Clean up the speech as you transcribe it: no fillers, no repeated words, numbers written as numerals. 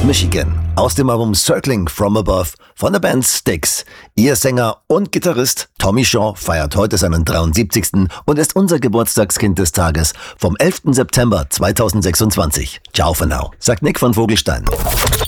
Michigan aus dem Album Circling from Above von der Band Styx. Ihr Sänger und Gitarrist Tommy Shaw feiert heute seinen 73. und ist unser Geburtstagskind des Tages vom 11. September 2026. Ciao for now, sagt Nick von Vogelstein.